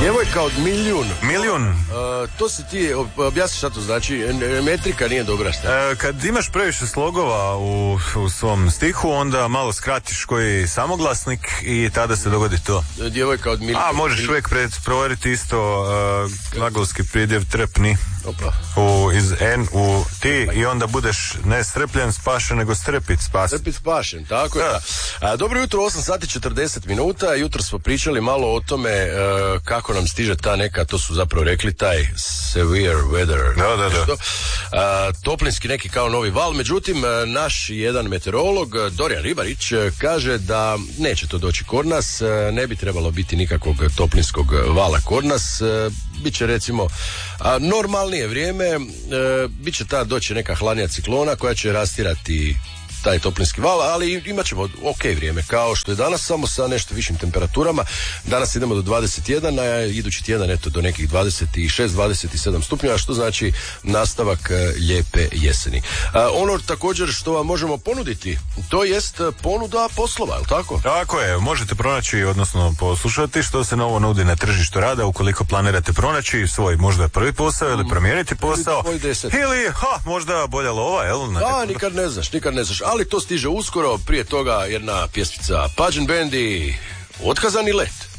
Djevojka od milijun. Milijun. To si ti, objasni šta to znači, metrika nije dobra šta. Kad imaš previše slogova u svom stihu, onda malo skratiš koji samoglasnik i tada se dogodi to. Djevojka od milijun. A možeš uvijek provjeriti isto glagolski pridjev trepni. Opa. Iz N u ti i onda budeš ne strpljen spašen, nego strepit spasen. Strepit spašen, tako je. Dobro jutro, 8 sati 40 minuta. Jutro smo pričali malo o tome kako nam stiže ta neka, to su zapravo rekli, taj severe weather. Da. Toplinski neki kao novi val. Međutim, naš jedan meteorolog, Dorijan Ribarić, kaže da neće to doći kod nas, ne bi trebalo biti nikakvog toplinskog vala kod nas. Biće recimo normalnije vrijeme, bit će doći neka hladnija ciklona koja će rastirati taj toplinski val, ali imat ćemo ok vrijeme, kao što je danas, samo sa nešto višim temperaturama. Danas idemo do 21, a idući tjedan eto do nekih 26-27 stupnjeva, što znači nastavak lijepe jeseni. Ono također što vam možemo ponuditi, to jest ponuda poslova, je tako? Tako je, možete pronaći, odnosno poslušati što se novo nudi na tržištu rada ukoliko planirate pronaći svoj možda prvi posao ili promijeniti posao ili možda bolja lova, jel? Nikad ne znaš, ali to stiže uskoro. Prije toga jedna pjesmica Pageant Band i Otkazani let.